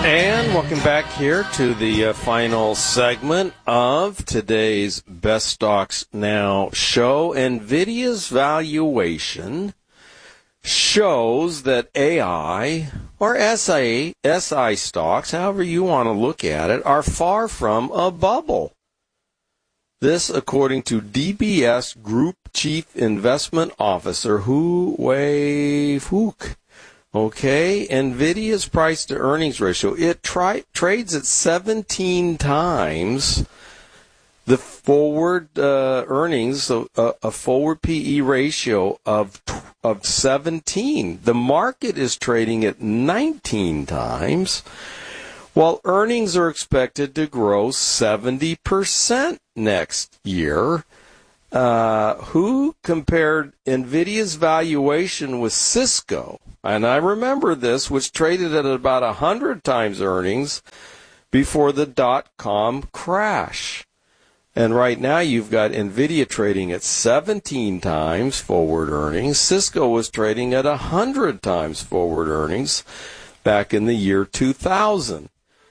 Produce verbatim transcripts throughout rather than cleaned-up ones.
And welcome back here to the uh, final segment of today's Best Stocks Now show. NVIDIA's valuation shows that A I or S I, S I stocks, however you want to look at it, are far from a bubble. This, according to D B S Group Chief Investment Officer Hu-Wei Fook. Okay, NVIDIA's price-to-earnings ratio, it tri- trades at seventeen times the forward uh, earnings, so a, a forward P E ratio of of seventeen. The market is trading at nineteen times, while earnings are expected to grow seventy percent next year. Uh, who compared NVIDIA's valuation with Cisco? And I remember this, which traded at about one hundred times earnings before the dot-com crash. And right now you've got NVIDIA trading at seventeen times forward earnings. Cisco was trading at one hundred times forward earnings back in the year two thousand.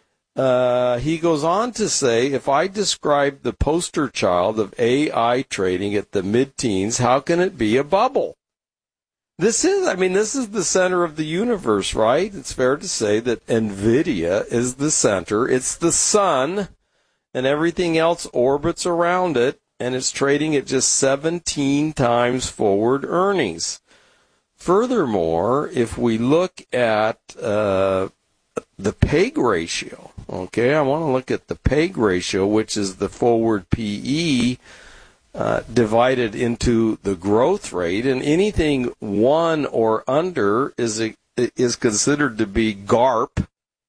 Uh, he goes on to say, if I describe the poster child of A I trading at the mid-teens, how can it be a bubble? This is, I mean, this is the center of the universe, right? It's fair to say that NVIDIA is the center. It's the sun, and everything else orbits around it, and it's trading at just seventeen times forward earnings. Furthermore, if we look at uh, the P E G ratio, okay, I want to look at the P E G ratio, which is the forward P E uh, divided into the growth rate, and anything one or under is a, is considered to be GARP,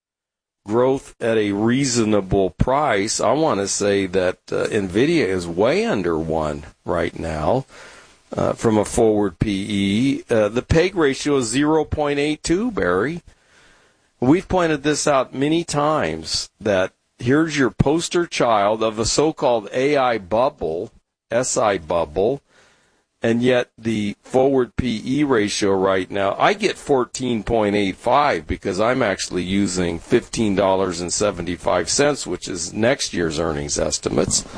growth at a reasonable price. I want to say that uh, NVIDIA is way under one right now uh, from a forward P E. Uh, the P E G ratio is zero point eight two, Barry. We've pointed this out many times, that here's your poster child of a so-called A I bubble, S I bubble, and yet the forward P E ratio right now, I get fourteen point eight five because I'm actually using fifteen dollars and seventy-five cents, which is next year's earnings estimates.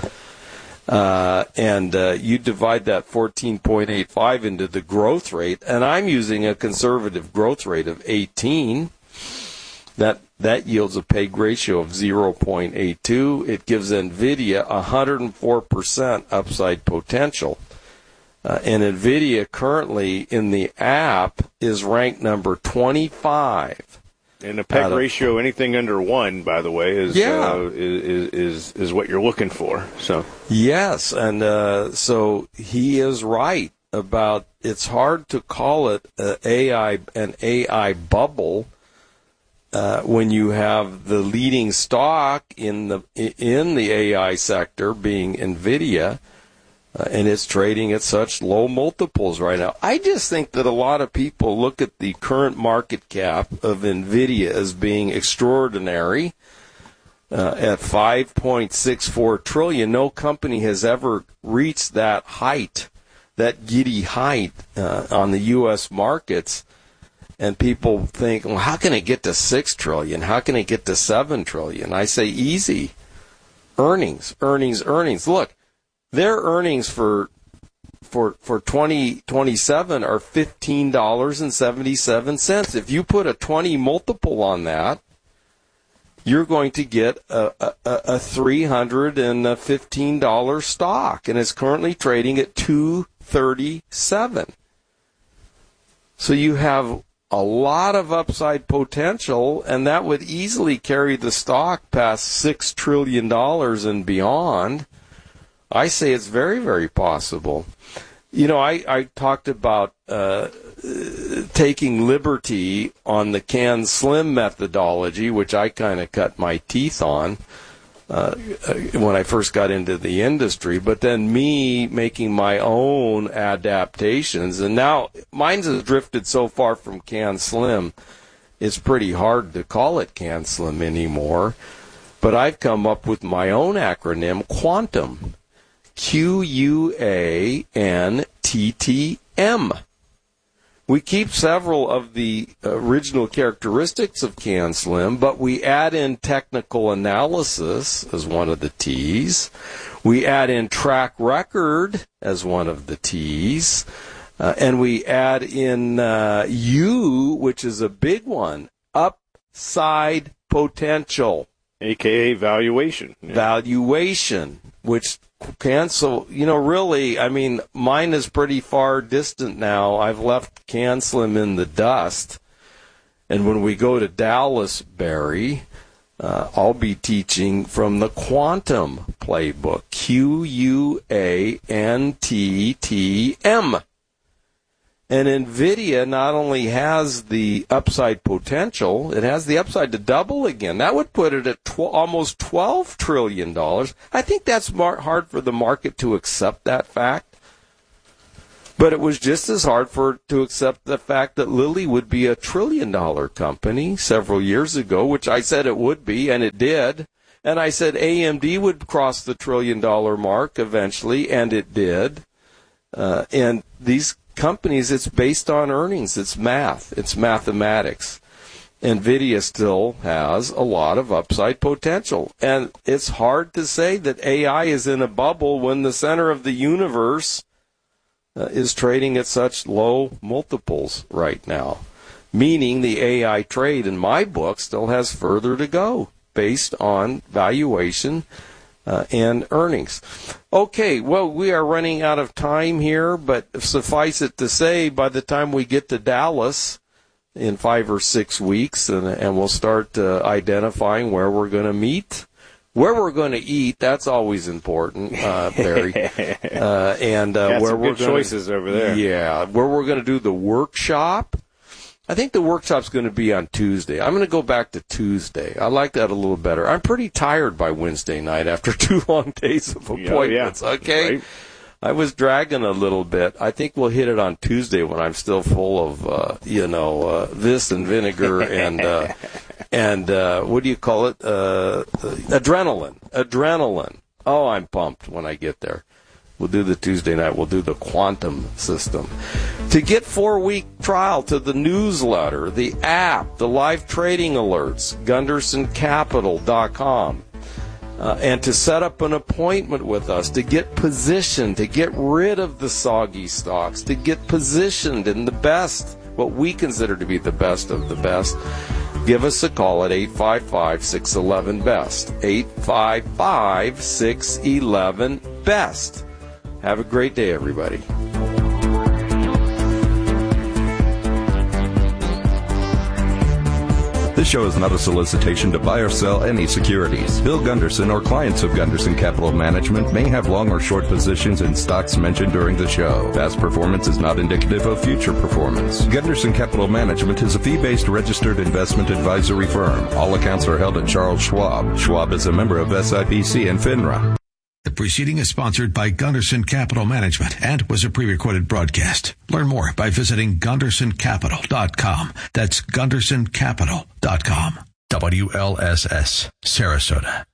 Uh, and uh, you divide that fourteen point eight five into the growth rate, and I'm using a conservative growth rate of eighteen. That that yields a P E G ratio of zero point eight two. It gives NVIDIA one hundred four percent upside potential. Uh, and NVIDIA currently in the app is ranked number twenty-five. And the P E G of, ratio, anything under one, by the way, is, yeah. uh, is is is what you're looking for. So yes, and uh, so he is right about it's hard to call it uh, A I an A I bubble. Uh, when you have the leading stock in the in the A I sector being NVIDIA, uh, and it's trading at such low multiples right now. I just think that a lot of people look at the current market cap of NVIDIA as being extraordinary. Uh, at five point six four trillion dollars, no company has ever reached that height, that giddy height uh, on the U S markets. And people think, well, how can it get to six trillion dollars? How can it get to seven trillion dollars? I say easy. Earnings, earnings, earnings. Look, their earnings for for for twenty twenty-seven are fifteen dollars and seventy-seven cents. If you put a twenty multiple on that, you're going to get a, a, a three hundred fifteen dollars stock, and it's currently trading at two thirty-seven. So you have a lot of upside potential, and that would easily carry the stock past six trillion dollars and beyond. I say it's very, very possible. You know, I, I talked about uh, taking liberty on the Can Slim methodology, which I kind of cut my teeth on uh, when I first got into the industry, but then me making my own adaptations. And now mine's has drifted so far from Can Slim, it's pretty hard to call it Can Slim anymore. But I've come up with my own acronym, Quantum. Q U A N T T M. We keep several of the original characteristics of CanSlim, but we add in technical analysis as one of the T's. We add in track record as one of the T's. Uh, and we add in uh, U, which is a big one, upside potential. A K A valuation. Yeah. Valuation, which cancel, you know, really, I mean, mine is pretty far distant now. I've left CanSlim in the dust. And when we go to Dallas, Barry, uh, I'll be teaching from the Quantum Playbook, Q U A N T T M. And NVIDIA not only has the upside potential, it has the upside to double again. That would put it at tw- almost twelve trillion dollars. I think that's mar- hard for the market to accept that fact. But it was just as hard for it to accept the fact that Lilly would be a trillion-dollar company several years ago, which I said it would be, and it did. And I said A M D would cross the trillion-dollar mark eventually, and it did. Uh, and these companies, it's based on earnings. It's math. It's mathematics. NVIDIA still has a lot of upside potential. And it's hard to say that A I is in a bubble when the center of the universe uh, is trading at such low multiples right now. Meaning the A I trade, in my book, still has further to go based on valuation Uh, and earnings. Okay, well, we are running out of time here, but suffice it to say, by the time we get to Dallas in five or six weeks, and, and we'll start uh, identifying where we're going to meet, where we're going to eat, that's always important, uh, Barry. Uh, and uh, Got where some we're good gonna, choices over there. Yeah, where we're going to do the workshop. I think the workshop's going to be on Tuesday. I'm going to go back to Tuesday. I like that a little better. I'm pretty tired by Wednesday night after two long days of appointments, yeah, yeah. okay? Right. I was dragging a little bit. I think we'll hit it on Tuesday when I'm still full of, uh, you know, uh, this and vinegar and, uh, and uh, what do you call it? Uh, adrenaline. Adrenaline. Oh, I'm pumped when I get there. We'll do the Tuesday night. We'll do the quantum system. To get four-week trial to the newsletter, the app, the live trading alerts, Gunderson Capital dot com. Uh, and to set up an appointment with us, to get positioned, to get rid of the soggy stocks, to get positioned in the best, what we consider to be the best of the best, give us a call at eight five five, six one one, B E S T, eight five five, six one one, B E S T. Have a great day, everybody. This show is not a solicitation to buy or sell any securities. Bill Gunderson or clients of Gunderson Capital Management may have long or short positions in stocks mentioned during the show. Past performance is not indicative of future performance. Gunderson Capital Management is a fee-based registered investment advisory firm. All accounts are held at Charles Schwab. Schwab is a member of S I P C and FINRA. The preceding is sponsored by Gunderson Capital Management and was a pre-recorded broadcast. Learn more by visiting Gunderson Capital dot com. That's Gunderson Capital dot com. W L S S, Sarasota.